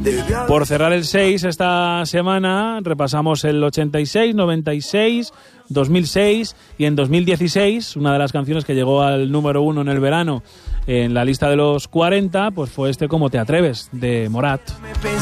Por cerrar el 6 esta semana repasamos el 86, 96, 2006 y en 2016 una de las canciones que llegó al número 1 en el verano en la lista de los 40 pues fue este Cómo te atreves de Morat.